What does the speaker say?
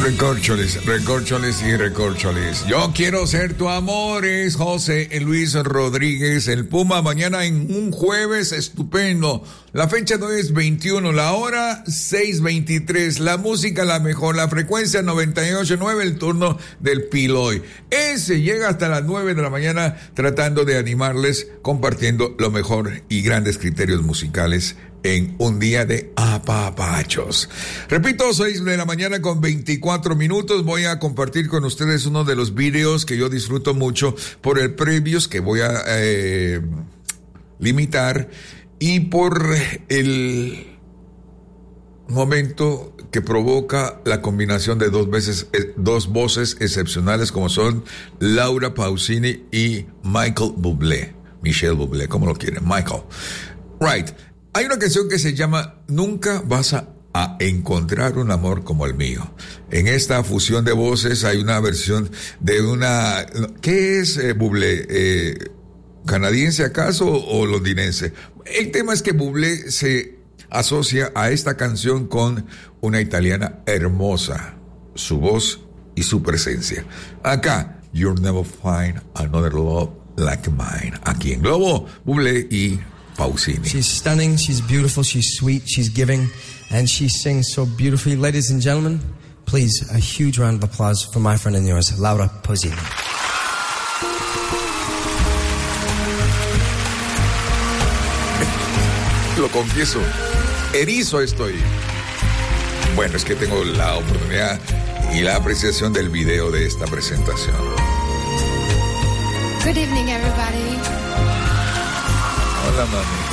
Recorcholis y recorcholis. Yo quiero ser tu amor, es José Luis Rodríguez, el Puma, mañana en un jueves estupendo. La fecha no es 21, la hora 6:23, la música la mejor, la frecuencia 98.9, el turno del Piloy. Ese llega hasta las 9 de la mañana tratando de animarles, compartiendo lo mejor y grandes criterios musicales en un día de apapachos. Repito, 6 de la mañana con 24 minutos. Voy a compartir con ustedes uno de los videos que yo disfruto mucho por el previews que voy a limitar y por el momento que provoca la combinación de dos voces excepcionales como son Laura Pausini y Michael Bublé. Michel Bublé, como lo quieren, Michael. Right. Hay una canción que se llama Nunca vas a encontrar un amor como el mío. En esta fusión de voces hay una versión de una... ¿Qué es Bublé? ¿Canadiense acaso o londinense? El tema es que Bublé se asocia a esta canción con una italiana hermosa. Su voz y su presencia. Acá, You'll Never Find Another Love Like Mine. Aquí en Globo, Bublé y Pausini. She's stunning, she's beautiful, she's sweet, she's giving, and she sings so beautifully. Ladies and gentlemen, please, a huge round of applause for my friend and yours, Laura Pausini. Lo confieso, erizo estoy. Bueno, es que tengo la oportunidad y la apreciación del video de esta presentación. Good evening, everybody. Hola, mami.